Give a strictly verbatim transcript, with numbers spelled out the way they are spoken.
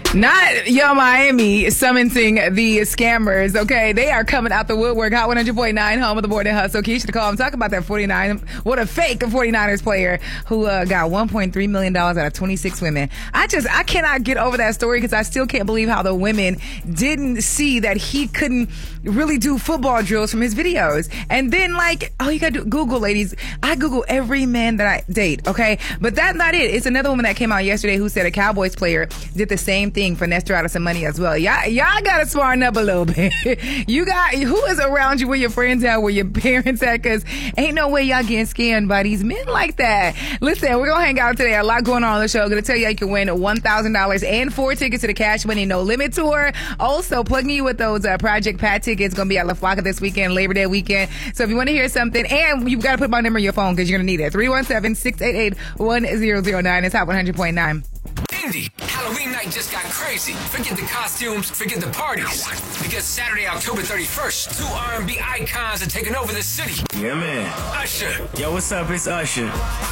Not Yo Miami summoning the scammers, okay? They are coming out the woodwork. Hot one hundred point nine, home of the Morning Hustle. Keisha to call. I'm talking about that forty-nine, what a fake forty-niners player who uh, got one point three million dollars out of twenty-six women. I just, I cannot get over that story because I still can't believe how the women didn't see that he couldn't really do football drills from his videos. And then, like, oh, you got to Google, ladies. I Google every man that I date, okay? But that's not it. It's another woman that came out yesterday who said a Cowboys player did the same thing. Finessed her out of some money as well. Y'all, y'all gotta smarten up a little bit. You got, who is around you, where your friends at, where your parents at, because ain't no way y'all getting scammed by these men like that. Listen, we're gonna hang out today. A lot going on on the show. Gonna tell you you can win one thousand dollars and four tickets to the Cash Money No Limit Tour. Also, plugging you with those uh, Project Pat tickets. Gonna be at La Flocka this weekend, Labor Day weekend. So if you want to hear something, and you've got to put my number in your phone because you're gonna need it. three one seven, six eight eight, one zero zero nine. It's Hot one hundred point nine. Indy, Halloween night just got crazy. Forget the costumes, forget the parties. Because Saturday, October thirty-first, two R and B icons are taking over the city. Yeah, man. Usher. Yo, what's up? It's Usher.